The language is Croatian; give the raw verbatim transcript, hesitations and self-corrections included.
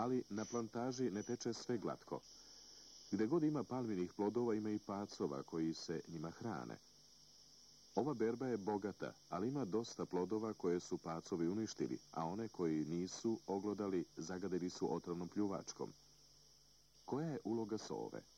ali na plantaži ne teče sve glatko. Gde god ima palminih plodova ima i pacova koji se njima hrane. Ova berba je bogata, ali ima dosta plodova koje su pacovi uništili, a one koji nisu oglodali zagadili su otrovnom pljuvačkom. Koja je uloga sove?